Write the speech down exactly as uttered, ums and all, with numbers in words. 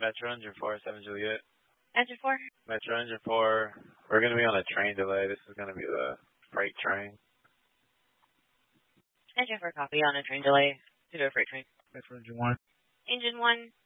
Metro Engine four, seven Juliet. Engine four? Metro Engine four. We're going to be on a train delay. This is going to be the freight train. Engine four copy on a train delay to do a freight train. Metro Engine one. Engine one.